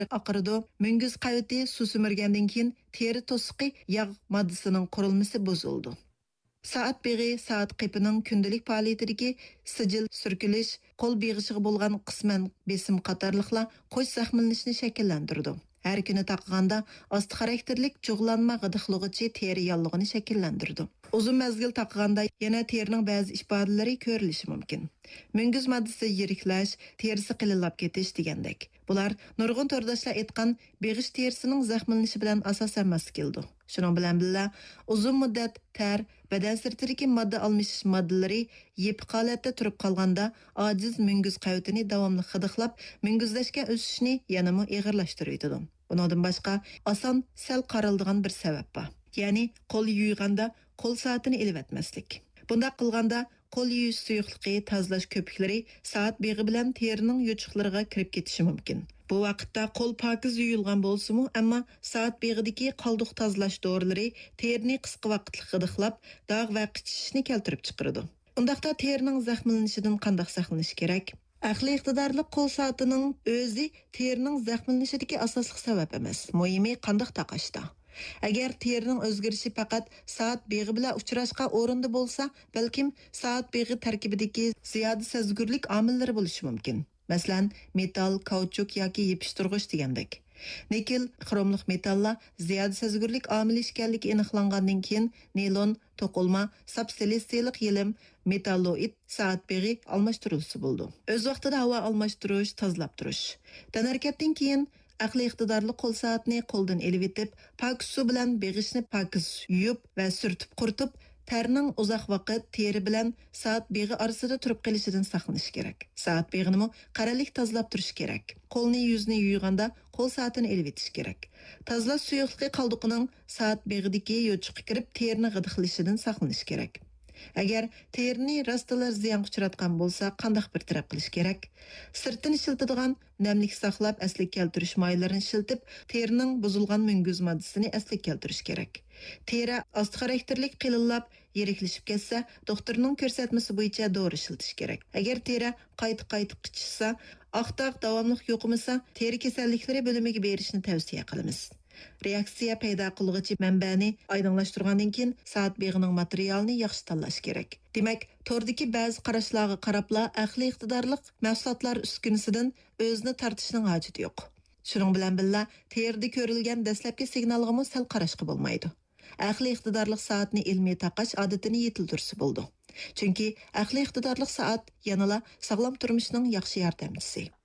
oqiridi. Müngiz qaviti suv simirgandan keyin teri to'siqi yog' moddasining qurilmasi buzildi. Saat beg'i saat qipining kundalik faoliyatidagi sijil surkilish, qo'l beg'ishiga bo'lgan qisman besim qatorliqlar qo'sh zaxmlanishni shakllantirdi. Har kuni taqganda osti xarakterlik jug'lanma g'idiqlig'ichi teri yallig'ini shakllantirdi. Uzun mezgil taqganda yana terining ba'zi ifodalari ko'rilishi mumkin. Müngiz moddasi yiriklash, terisi qilillab ketish degandek. Bular nurg'un to'rdoshlar aytgan beg'ish terisining zaxmlanishi bilan asosan mas keldi. Shuning bilan birga uzun muddat ter badan sirtidagi modda almashish moddalari yepiq holatda turib qolganda ojiz müngiz qavatini davomli hidiqlab, müngizlashgan o'sishni yanama ig'irlashtiradi. Bundan boshqa oson sal qaraldigan bir sabab bor. Ya'ni qo'l yuyganda qo'l soatini ilib etmaslik. Bunda qilganda qo'l yuyish suyuqligi tozalash ko'piklari soat beg'i bilan terining yuchuqlariga kirib ketishi mumkin. Bu vaqtda qo'l pokiz yuyilgan bo'lsa-mu, ammo soat beg'idagi qoldiq tozalash dorilari terini qisqa vaqtlik hidiqlab, dog' va qichishishni keltirib chiqaradi. Undaqda terining zaxmlanishidan qanday saqlanish kerak? Aqli iqtidorli qo'l soatining o'zi terining zaxmlanishidagi asosli sabab emas. Muhimi qanday taqashda. Agar terining o'zgarishi faqat soat beg'i bilan uchrashgan o'rinda bo'lsa, balkim soat beg'i tarkibidagi ziyoda sezgurlik omillari bo'lishi mumkin. Masalan, metal, kauchuk yoki yepishtirg'ich degandek. Nikel, xromliq metallar ziyoda sezgurlik omili ekanligi aniqlangandan keyin naylon, to'qilma, subsilisilik yelim, metalloid soat beg'i almashtirilsa bo'ldi. O'z vaqtida havo almashtirish, tozalab turish. Tanharakatdan keyin aqli iqtidorli qo'l soatni qo'ldan elib etib, pokiz suv bilan beg'ishni pokiz yuvib va surtib quritib, terning uzoq vaqt teri bilan soat beg'i orasida turib qolishidan saqlanish kerak. Soat beg'ini qaralik tozalab turish kerak. Qo'lni yuzni yuyganda qo'l soatini elib etish kerak. Tozalash suyuqligi qoldiqining soat beg'idagi yo'chiqqa kirib terini g'idiqlashidan saqlanish kerak. Agar terini rastalar ziyon uchratgan bo'lsa, qanday bir taraf qilish kerak? Sirtini shiltadigan namlik saqlab asli keltirish moylarini shiltib, terining buzilgan müngiz moddasini asli keltirish kerak. Teri osti xarakterlik qilillab, yiriklashib ketsa, doktorning ko'rsatmasi bo'yicha dori shiltish kerak. Agar teri qayta qichishsa, oqtaq davomli yo'qmasa, teri kasalliklari bo'limiga berishni tavsiya qilamiz. Reaksiya paydo qilg'ichi manbani oydinlashtirgandan keyin soat beg'ining materialini yaxshi tanlash kerak. Demak, tordagi ba'zi qarashlarga qarabla aqli iqtidorliq mahsulotlar uskunasidan o'zini tortishning hojati yo'q. Shuning bilan birga terida ko'rilgan dastlabki signalga sal qarashga bo'lmaydi. Aqli iqtidorliq soatni ilmiy taqash odatini yetildirsa bo'ldi. Chunki aqli iqtidorliq soat yanala sog'lom turmushning yaxshi yordamchisi.